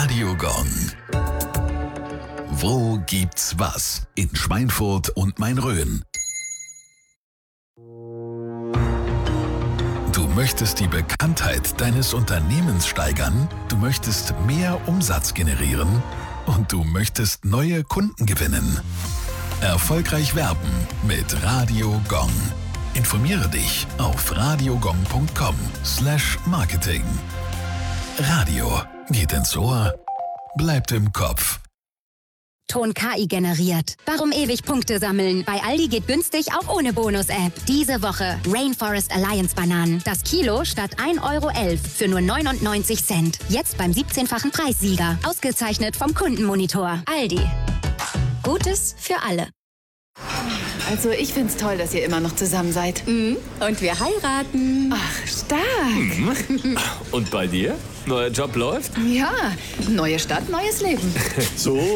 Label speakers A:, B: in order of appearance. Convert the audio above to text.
A: Radio Gong. Wo gibt's was? In Schweinfurt und Main-Rhön. Du möchtest die Bekanntheit deines Unternehmens steigern, du möchtest mehr Umsatz generieren und du möchtest neue Kunden gewinnen. Erfolgreich werben mit Radio Gong. Informiere dich auf radiogong.com/marketing. Radio geht ins Ohr, bleibt im Kopf.
B: Ton KI generiert. Warum ewig Punkte sammeln? Bei Aldi geht günstig auch ohne Bonus-App. Diese Woche Rainforest Alliance Bananen. Das Kilo statt 1,11 € für nur 99 Cent. Jetzt beim 17-fachen Preissieger. Ausgezeichnet vom Kundenmonitor. Aldi. Gutes für alle.
C: Also ich find's toll, dass ihr immer noch zusammen seid.
B: Und wir heiraten.
C: Ach, stark.
D: Und bei dir? Neuer Job läuft?
C: Ja, neue Stadt, neues Leben.
D: So